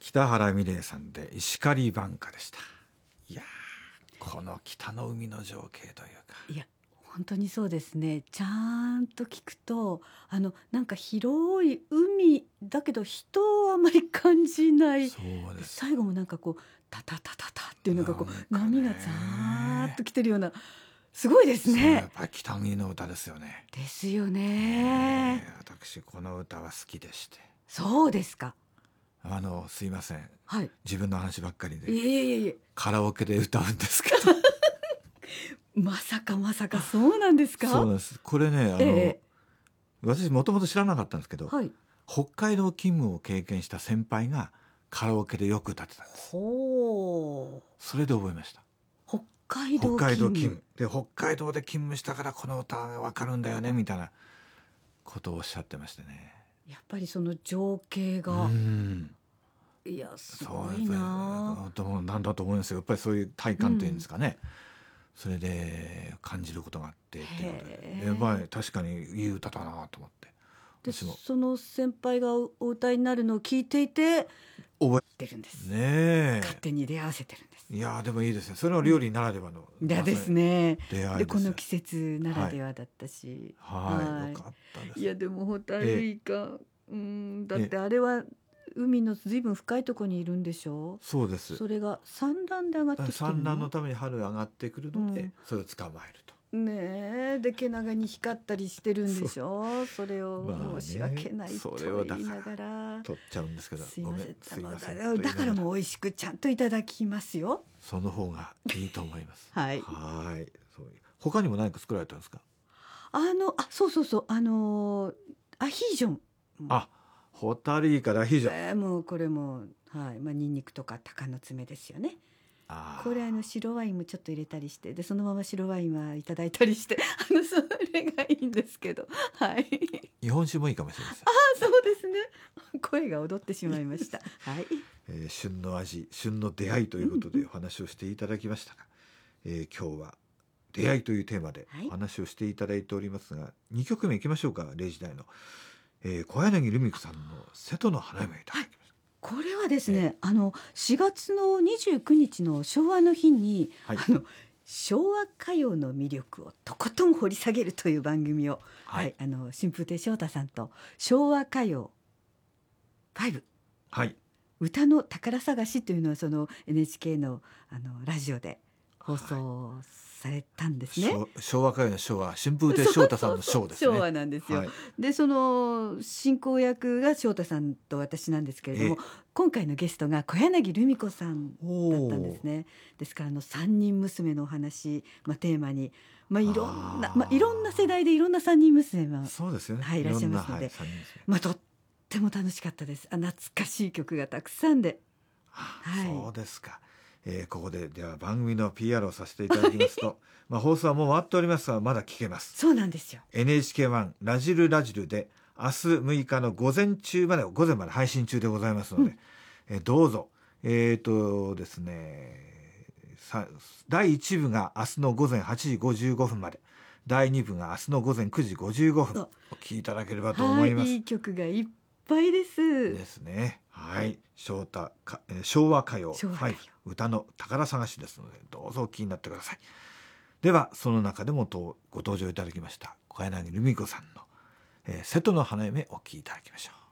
北原美玲さんで石狩挽歌でした。いやこの北の海の情景というか、 いや本当にそうですね。ちゃんと聞くとなんか広い海だけど人をあまり感じない。 そうです。 最後もなんかこうタタタタタっていうのがこうなんかね波がザーッと来てるような、すごいですそれやっね。 ぱり北国の歌ですよね。 ですよね。 私この歌は好きでして、 そうですか。 すいません、 はい。 自分の話ばっかりいでえいえいえ、 カラオケで歌うんですけまさかまさかそうなんですか。 どそうなんです。これねええ私もともと知らなかったんですけど、 はい。 北海道勤務を経験した先輩がカラオケでよく歌ってたんです。 ほう。 それで覚えました。 北海道北海道勤務。 勤務で、北海道で勤務したからこの歌が分かるんだよねみたいなことをおっしゃってましてね。 やっぱりその情景うが、 ん、 いやすそうごいな。 なんだと思いますよ。やっぱりそういう体感というんですかね、それで感じることがあってっていうので、やっぱり確かにいい歌だなと思って、 で私もその先輩がお歌いになるのを聞いていて覚出るんです。 えねえ。 勝手に出会わせてるんです。 いやでもいいですね。それは料理ならではの、 いやですね。 出会いですよ。 でこの季節ならではだったし、 はい、よかったです。 いやでもホタルイカ、だってあれは海のずいぶん深いところにいるんでしょ。 そうです。 それが産卵で上がってきてる産卵のの。 ために春上がってくるので、それを捕まえると。 ねえ、で毛長に光ったりしてるんでしょ。それを申し訳ないとそれを言いながら、 取っちゃうんですけど、 すいません、 すいませんだからもう美味しくちゃんといただきますよ。 その方がいいと思います。 はい。 そういう他にも何か作られたんですか。 そうそうそう、アヒージョン。 ホタルイカだアヒージョン。 もうこれもニンニクとか鷹の爪ですよね。これ白ワインもちょっと入れたりして、でそのまま白ワインはいただいたりしてそれがいいんですけど、はい。 日本酒もいいかもしれません。 そうですね。声が踊ってしまいました。はい。 旬の味、旬の出会いということでお話をしていただきましたが、今日は出会いというテーマでお話をしていただいておりますが、2曲目いきましょうか。0時台の、小柳ルミ子さんの瀬戸の花嫁いただきました。 これはですね、4月の29日の昭和の日に、昭和歌謡の魅力をとことん掘り下げるという番組を、春風亭昇太さんと昭和歌謡5、歌の宝探しというのはその NHK のラジオで放送されたんですね。 昭和歌謡の昭和、春風亭昇太さんの昭ですね。 昭和なんですよ。でその進行役が昇太さんと私なんですけれども、今回のゲストが小柳ルミ子さんだったんですね。ですから三人娘のお話、テーマに、いろんな世代でいろんな三人娘が、いらっしゃいますので、とっても楽しかったです。懐かしい曲がたくさんで。 そうですか。ここでは番組の PR をさせていただきますと放送はもう終わっておりますが、まだ聞けます。 そうなんですよ。 NHK1 ラジルで明日6日の午前まで配信中でございますので、どうぞ。ですね、第1部が明日の午前8時55分まで、第2部が明日の午前9時55分お聞きいただければと思います。 いい曲がいっぱいですですね。昭和歌謡5、歌の宝探しですので、どうぞお聞きになってください。ではその中でもご登場いただきました小柳ルミ子さんの、瀬戸の花嫁お聞きいただきましょう。